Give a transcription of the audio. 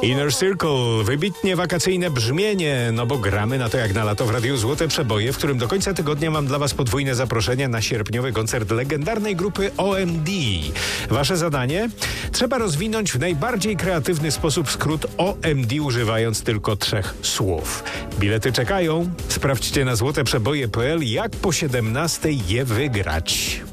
Inner Circle, wybitnie wakacyjne brzmienie, no bo gramy na to jak na lato w Radiu Złote Przeboje, w którym do końca tygodnia mam dla was podwójne zaproszenie na sierpniowy koncert legendarnej grupy OMD. Wasze zadanie? Trzeba rozwinąć w najbardziej kreatywny sposób skrót OMD, używając tylko 3 słów. Bilety czekają. Sprawdźcie na złoteprzeboje.pl, jak po 17 je wygrać.